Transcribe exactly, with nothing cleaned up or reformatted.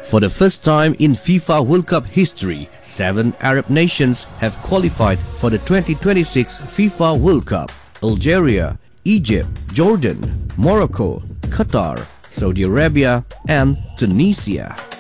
For the first time in FIFA World Cup history, seven Arab nations have qualified for the twenty twenty-six FIFA World Cup: Algeria, Egypt, Jordan, Morocco, Qatar, Saudi Arabia, and Tunisia.